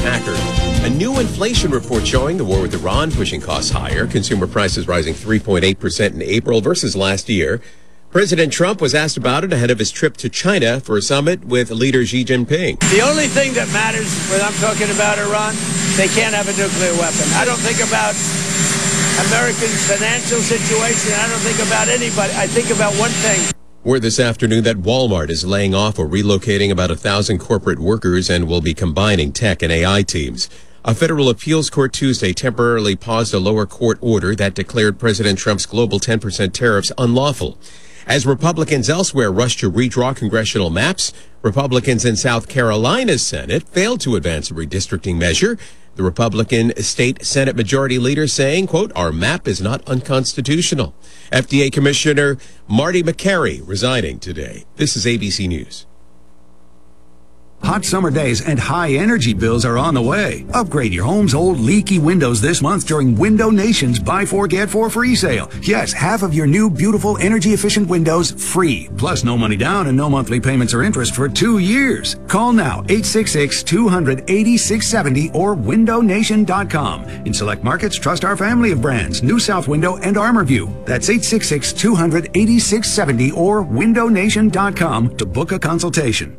Packard. A new inflation report showing the war with Iran pushing costs higher. Consumer prices rising 3.8% in April versus last year. President Trump was asked about it ahead of his trip to China for a summit with leader Xi Jinping. The only thing that matters when I'm talking about Iran, they can't have a nuclear weapon. I don't think about Americans' financial situation. I don't think about anybody. I think about one thing. Word this afternoon that Walmart is laying off or relocating about 1,000 corporate workers and will be combining tech and AI teams. A federal appeals court Tuesday temporarily paused a lower court order that declared President Trump's global 10% tariffs unlawful. As Republicans elsewhere rush to redraw congressional maps, Republicans in South Carolina's Senate failed to advance a redistricting measure. The Republican state Senate majority leader saying, quote, "Our map is not unconstitutional." FDA Commissioner Marty McCary resigning today. This is ABC News. Hot summer days and high energy bills are on the way. Upgrade your home's old leaky windows this month during Window Nation's Buy 4 Get 4 free sale. Yes, half of your new beautiful energy efficient windows free. Plus no money down and no monthly payments or interest for 2 years. Call now 866-200-8670 or windownation.com. In select markets, trust our family of brands, New South Window and ArmorView. That's 866-200-8670 or windownation.com to book a consultation.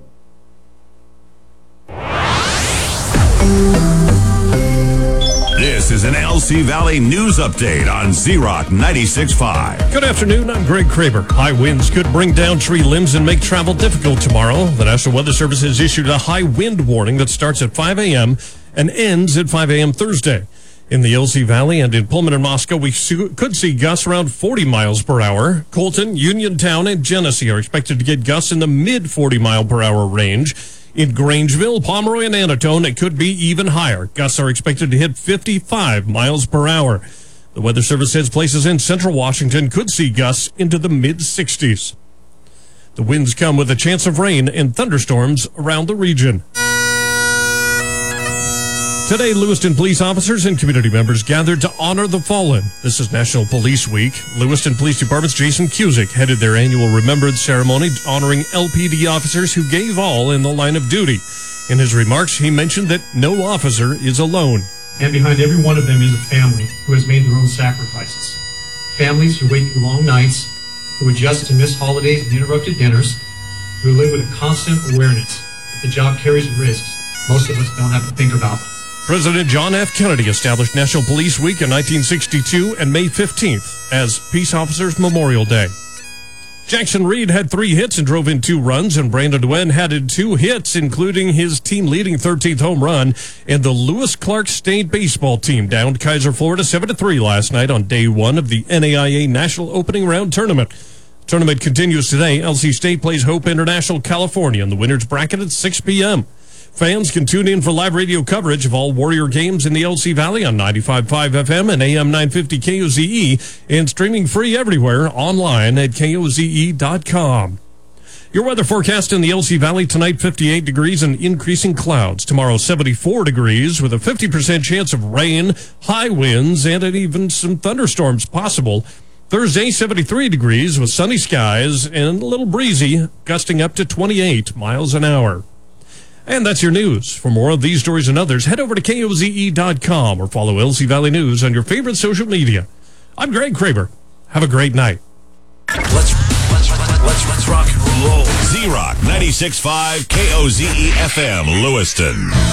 This is an LC Valley News Update on Z-Rock 96.5. Good afternoon, I'm Greg Kraber. High winds could bring down tree limbs and make travel difficult tomorrow. The National Weather Service has issued a high wind warning that starts at 5 a.m. and ends at 5 a.m. Thursday. In the LC Valley and in Pullman and Moscow, we could see gusts around 40 miles per hour. Colton, Uniontown, and Genesee are expected to get gusts in the mid 40 mile per hour range. In Grangeville, Pomeroy, and Anatone, it could be even higher. Gusts are expected to hit 55 miles per hour. The Weather Service says places in central Washington could see gusts into the mid-60s. The winds come with a chance of rain and thunderstorms around the region. Today, Lewiston police officers and community members gathered to honor the fallen. This is National Police Week. Lewiston Police Department's Jason Cusick headed their annual remembrance ceremony honoring LPD officers who gave all in the line of duty. In his remarks, he mentioned that no officer is alone. And behind every one of them is a family who has made their own sacrifices. Families who wait through long nights, who adjust to miss holidays and interrupted dinners, who live with a constant awareness that the job carries risks most of us don't have to think about. President John F. Kennedy established National Police Week in 1962 and May 15th as Peace Officers Memorial Day. Jackson Reed had 3 hits and drove in 2 runs, and Brandon Duen had 2 hits, including his team-leading 13th home run. And the Lewis Clark State baseball team downed Kaiser, Florida 7-3 last night on day 1 of the NAIA National Opening Round Tournament. The tournament continues today. LC State plays Hope International, California in the winner's bracket at 6 p.m. Fans can tune in for live radio coverage of all Warrior games in the LC Valley on 95.5 FM and AM 950 KOZE, and streaming free everywhere online at KOZE.com. Your weather forecast in the LC Valley tonight, 58 degrees and increasing clouds. Tomorrow, 74 degrees with a 50% chance of rain, high winds, and even some thunderstorms possible. Thursday, 73 degrees with sunny skies and a little breezy, gusting up to 28 miles an hour. And that's your news. For more of these stories and others, head over to KOZE.com or follow LC Valley News on your favorite social media. I'm Greg Kraber. Have a great night. Let's rock and roll. Z-Rock 96.5 KOZE FM Lewiston.